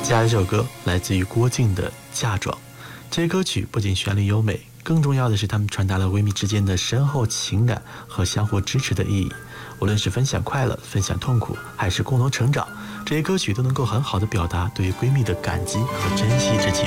接下来这首歌来自于郭靖的《嫁妆》。这些歌曲不仅旋律优美，更重要的是它们传达了闺蜜之间的深厚情感和相互支持的意义。无论是分享快乐、分享痛苦，还是共同成长，这些歌曲都能够很好的表达对于闺蜜的感激和珍惜之情。